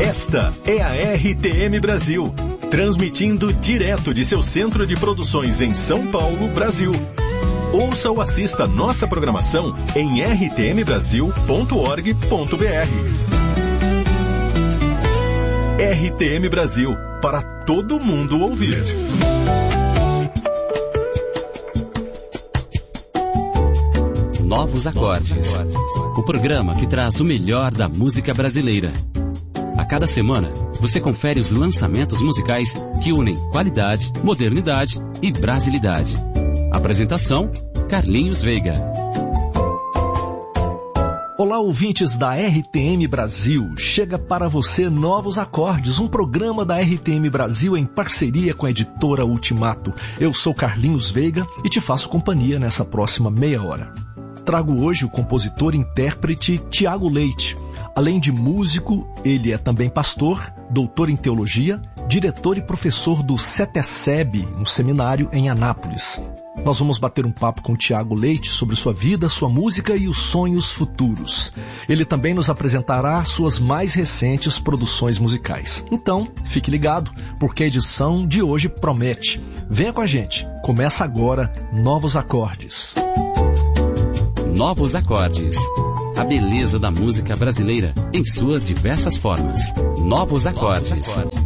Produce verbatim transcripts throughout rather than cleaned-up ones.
Esta é a R T M Brasil, transmitindo direto de seu centro de produções em São Paulo, Brasil. Ouça ou assista nossa programação em r t m brasil ponto org ponto b r. R T M Brasil, para todo mundo ouvir. Novos Acordes, o programa que traz o melhor da música brasileira. A cada semana, você confere os lançamentos musicais que unem qualidade, modernidade e brasilidade. Apresentação, Carlinhos Veiga. Olá, ouvintes da R T M Brasil. Chega para você Novos Acordes, um programa da R T M Brasil em parceria com a editora Ultimato. Eu sou Carlinhos Veiga e te faço companhia nessa próxima meia hora. Trago hoje o compositor e intérprete Tiago Leite. Além de músico, ele é também pastor, doutor em teologia, diretor e professor do CETESEB, um seminário em Anápolis. Nós vamos bater um papo com o Tiago Leite sobre sua vida, sua música e os sonhos futuros. Ele também nos apresentará suas mais recentes produções musicais. Então, fique ligado, porque a edição de hoje promete. Venha com a gente. Começa agora Novos Acordes. Novos Acordes. A beleza da música brasileira em suas diversas formas. Novos Acordes.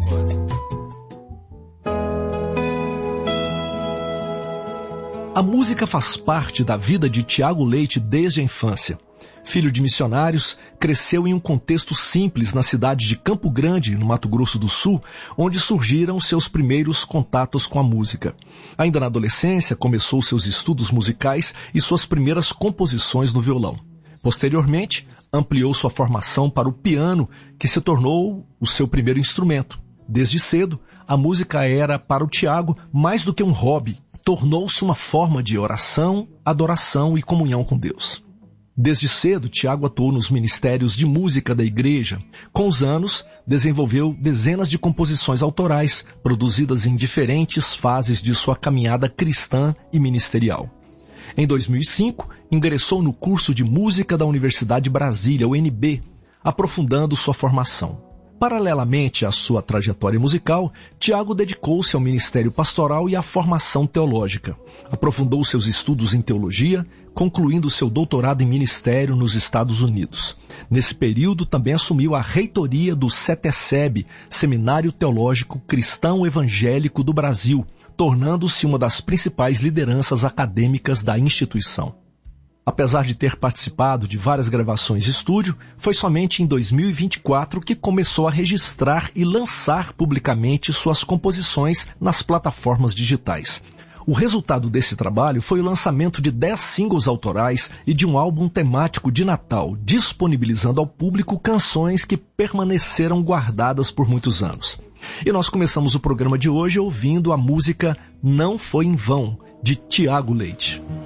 A música faz parte da vida de Tiago Leite desde a infância. Filho de missionários, cresceu em um contexto simples na cidade de Campo Grande, no Mato Grosso do Sul, onde surgiram seus primeiros contatos com a música. Ainda na adolescência, começou seus estudos musicais e suas primeiras composições no violão. Posteriormente, ampliou sua formação para o piano, que se tornou o seu primeiro instrumento. Desde cedo, a música era para o Tiago mais do que um hobby, tornou-se uma forma de oração, adoração e comunhão com Deus. Desde cedo, Tiago atuou nos ministérios de música da igreja. Com os anos, desenvolveu dezenas de composições autorais, produzidas em diferentes fases de sua caminhada cristã e ministerial. Em dois mil e cinco, ingressou no curso de música da Universidade de Brasília, o U N B, aprofundando sua formação. Paralelamente à sua trajetória musical, Tiago dedicou-se ao ministério pastoral e à formação teológica. Aprofundou seus estudos em teologia, concluindo seu doutorado em ministério nos Estados Unidos. Nesse período, também assumiu a reitoria do CETESEB, Seminário Teológico Cristão Evangélico do Brasil, tornando-se uma das principais lideranças acadêmicas da instituição. Apesar de ter participado de várias gravações de estúdio, foi somente em dois mil e vinte e quatro que começou a registrar e lançar publicamente suas composições nas plataformas digitais. O resultado desse trabalho foi o lançamento de dez singles autorais e de um álbum temático de Natal, disponibilizando ao público canções que permaneceram guardadas por muitos anos. E nós começamos o programa de hoje ouvindo a música Não Foi em Vão, de Tiago Leite.